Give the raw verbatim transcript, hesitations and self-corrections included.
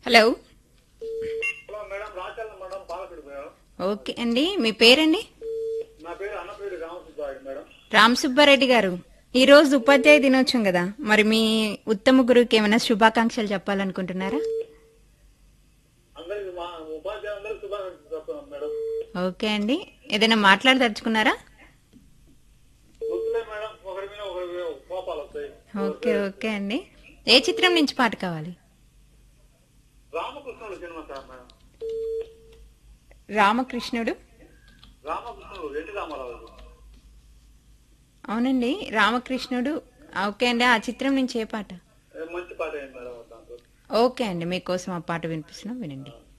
Hello. Hello madam, రాచల్ల madam, పాలకుడు madam. Okay అండి, మీ పేరండి? నా పేరు అన్నపేరు రామసుబ్బారెడ్డి మేడం. రామ్ సుబ్బారెడ్డి గారు, ఈ రోజు ఉపాధ్యాయ దినోత్సవం కదా, మరి మీ ఉత్తమ గురువుకి ఏమైనా శుభాకాంక్షలు చెప్పాలనుకుంటున్నారా? అందరికి మా ఉపాధ్యాయులందరికీ శుభాకాంక్షలు చెప్తున్నాం మేడం. ఓకే అండి, ఏదైనా మాట్లాడదలుచుకున్నారా? వద్దులే మేడం, ఒకరి మీద ఒకరి మీద కోపాలు వస్తాయి. ఓకే ఓకే అండి, ఏ చిత్రం నుంచి పాట కావాలి? రామకృష్ణుడు సినిమా సార్ మేడం. రామకృష్ణుడు. రామకృష్ణుడు ఎన్టీ రామారావు. అవునండి, రామకృష్ణుడు. ఓకే అండి, ఆ చిత్రం నుంచి ఏ పాట? మంచి పాట అయింది మేడం దాంట్లో. ఓకే అండి, మీకోసం ఆ పాట వినిపిస్తున్నాం, వినండి.